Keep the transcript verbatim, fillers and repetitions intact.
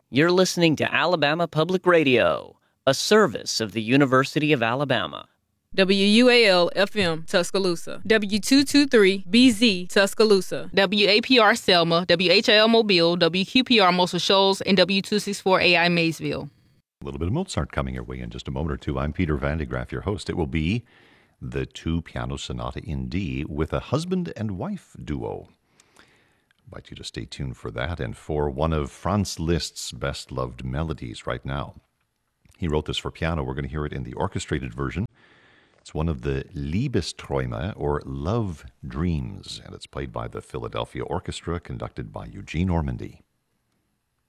You're listening to Alabama Public Radio, a service of the University of Alabama. W U A L F M Tuscaloosa, W two twenty-three B Z Tuscaloosa, W A P R Selma, W H L Mobile, W Q P R Muscle Shoals, and W two sixty-four A I Maysville. A little bit of Mozart coming your way in just a moment or two. I'm Peter Van de Graaff, your host. It will be the two-piano sonata in D with a husband and wife duo. I invite you to stay tuned for that and for one of Franz Liszt's best-loved melodies right now. He wrote this for piano. We're going to hear it in the orchestrated version. It's one of the Liebesträume, or Love Dreams, and it's played by the Philadelphia Orchestra, conducted by Eugene Ormandy.